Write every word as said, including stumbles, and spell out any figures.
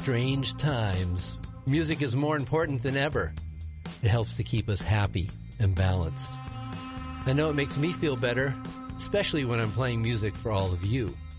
strange times, music is more important than ever. It helps to keep us happy and balanced. I know it makes me feel better, especially when I'm playing music for all of you.